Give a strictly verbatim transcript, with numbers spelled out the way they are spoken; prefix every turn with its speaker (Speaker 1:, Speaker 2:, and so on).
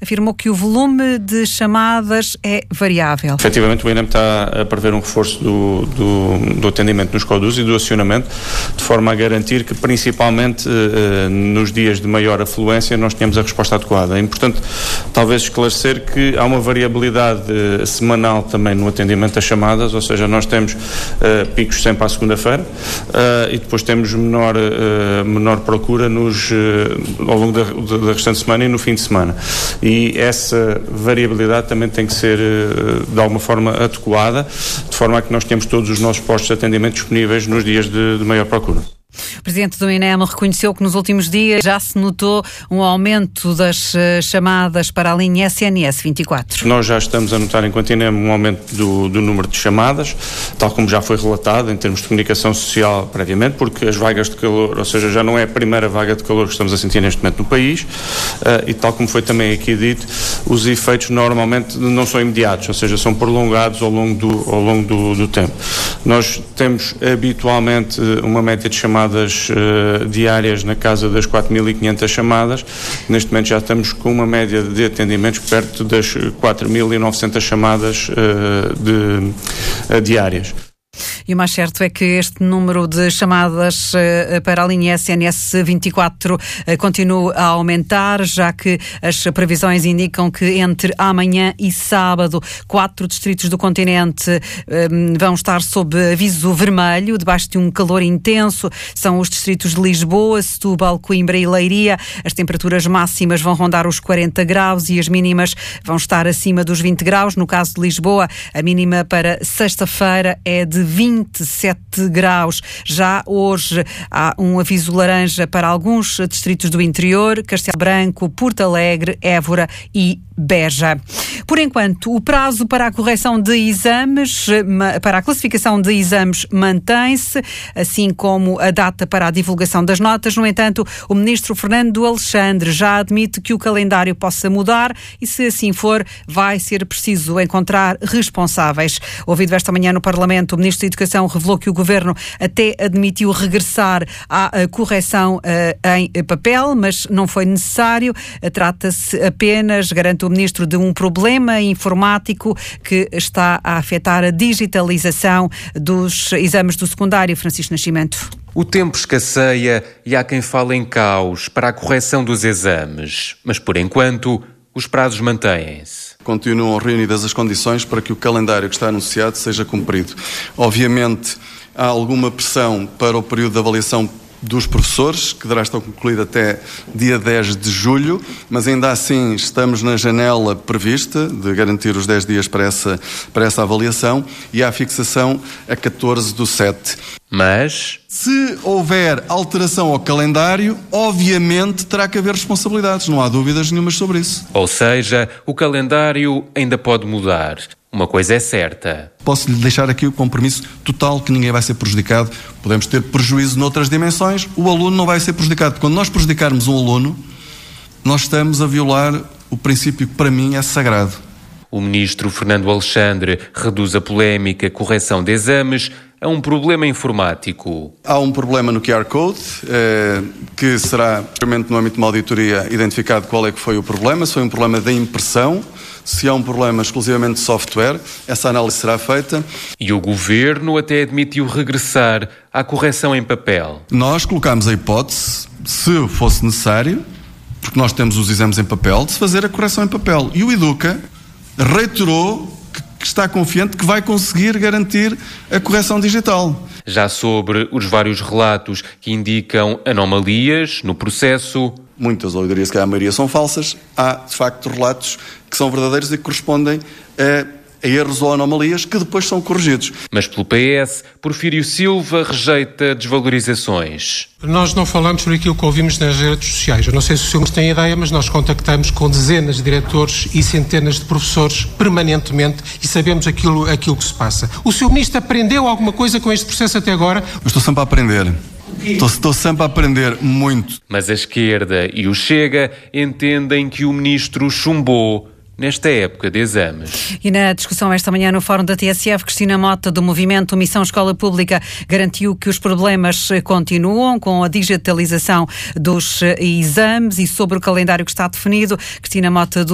Speaker 1: afirmou que o volume de chamadas é variável.
Speaker 2: Efetivamente, o INEM está a prever um reforço do, do, do atendimento nos CODUs e do acionamento, de forma a garantir que, principalmente eh, nos dias de maior afluência, nós tenhamos a resposta adequada. É importante, talvez, esclarecer que há uma variabilidade eh, semanal também no atendimento das chamadas, ou seja, nós temos eh, picos sempre à segunda-feira eh, e depois temos menor, eh, menor procura nos, eh, ao longo da, da restante semana e no fim de semana. E essa variabilidade também tem que ser, eh, de alguma forma, adequada, de forma a que nós temos todos os nossos postos de atendimento disponíveis nos dias de, de maior procura.
Speaker 1: O Presidente do INEM reconheceu que nos últimos dias já se notou um aumento das uh, chamadas para a linha S N S vinte e quatro.
Speaker 2: Nós já estamos a notar, enquanto INEM, um aumento do, do número de chamadas, tal como já foi relatado em termos de comunicação social previamente, porque as vagas de calor, ou seja, já não é a primeira vaga de calor que estamos a sentir neste momento no país, uh, e tal como foi também aqui dito, os efeitos normalmente não são imediatos, ou seja, são prolongados ao longo do, ao longo do, do tempo. Nós temos habitualmente uma média de chamadas Uh, diárias na casa das quatro mil e quinhentas chamadas. Neste momento já estamos com uma média de atendimentos perto das quatro mil e novecentas chamadas uh, de, uh, diárias.
Speaker 1: E o mais certo é que este número de chamadas uh, para a linha S N S vinte e quatro uh, continua a aumentar, já que as previsões indicam que entre amanhã e sábado, quatro distritos do continente uh, vão estar sob aviso vermelho, debaixo de um calor intenso. São os distritos de Lisboa, Setúbal, Coimbra e Leiria. As temperaturas máximas vão rondar os quarenta graus e as mínimas vão estar acima dos vinte graus. No caso de Lisboa, a mínima para sexta-feira é de vinte e sete graus. Já hoje há um aviso laranja para alguns distritos do interior: Castelo Branco, Porto Alegre, Évora e Beja. Por enquanto, o prazo para a correção de exames, para a classificação de exames, mantém-se, assim como a data para a divulgação das notas. No entanto, o ministro Fernando Alexandre já admite que o calendário possa mudar e, se assim for, vai ser preciso encontrar responsáveis. Ouvido esta manhã no Parlamento, o ministro da Educação revelou que o Governo até admitiu regressar à correção uh, em papel, mas não foi necessário. Trata-se apenas, garante o ministro, de um problema informático que está a afetar a digitalização dos exames do secundário. Francisco Nascimento.
Speaker 3: O tempo escasseia e há quem fale em caos para a correção dos exames, mas por enquanto os prazos mantêm-se.
Speaker 4: Continuam reunidas as condições para que o calendário que está anunciado seja cumprido. Obviamente, há alguma pressão para o período de avaliação dos professores, que deverá estar concluído até dia dez de julho, mas ainda assim estamos na janela prevista de garantir os dez dias para essa, para essa avaliação, e há a fixação a catorze do sete.
Speaker 3: Mas,
Speaker 4: se houver alteração ao calendário, obviamente terá que haver responsabilidades, não há dúvidas nenhumas sobre isso.
Speaker 3: Ou seja, o calendário ainda pode mudar. Uma coisa é certa.
Speaker 4: Posso lhe deixar aqui o compromisso total que ninguém vai ser prejudicado. Podemos ter prejuízo noutras dimensões, o aluno não vai ser prejudicado. Quando nós prejudicarmos um aluno, nós estamos a violar o princípio que para mim é sagrado.
Speaker 3: O ministro Fernando Alexandre reduz a polémica correção de exames a um problema informático.
Speaker 4: Há um problema no Q R Code, eh, que será, no âmbito de uma auditoria, identificado qual é que foi o problema, se foi um problema da impressão, se há um problema exclusivamente de software, essa análise será feita.
Speaker 3: E o Governo até admitiu regressar à correção em papel.
Speaker 4: Nós colocámos a hipótese, se fosse necessário, porque nós temos os exames em papel, de se fazer a correção em papel. E o Educa reiterou que está confiante que vai conseguir garantir a correção digital.
Speaker 3: Já sobre os vários relatos que indicam anomalias no processo,
Speaker 4: muitas, ou eu diria que a maioria são falsas, há de facto relatos que são verdadeiros e que correspondem a, a erros ou anomalias que depois são corrigidos.
Speaker 3: Mas pelo P S, Porfírio Silva rejeita desvalorizações.
Speaker 5: Nós não falamos sobre aquilo que ouvimos nas redes sociais. Eu não sei se o senhor tem ideia, mas nós contactamos com dezenas de diretores e centenas de professores permanentemente e sabemos aquilo, aquilo que se passa. O senhor ministro aprendeu alguma coisa com este processo até agora?
Speaker 4: Eu estou sempre a aprender. Estou, estou sempre a aprender muito.
Speaker 3: Mas a esquerda e o Chega entendem que o ministro chumbou nesta época de exames.
Speaker 1: E na discussão esta manhã no Fórum da T S F, Cristina Mota, do movimento Missão Escola Pública, garantiu que os problemas continuam com a digitalização dos exames e sobre o calendário que está definido. Cristina Mota, do